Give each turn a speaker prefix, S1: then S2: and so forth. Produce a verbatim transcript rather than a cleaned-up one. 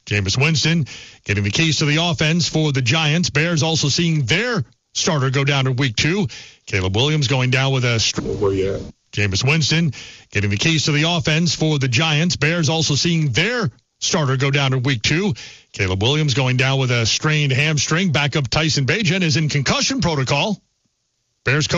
S1: Jameis Winston getting the keys to the offense for the Giants. Bears also seeing their starter go down in week two. Caleb Williams going down with a... St-
S2: Where you at?
S1: Jameis Winston getting the keys to the offense for the Giants. Bears also seeing their starter go down in week two. Caleb Williams going down with a strained hamstring. Backup Tyson Bagent is in concussion protocol. Bears coach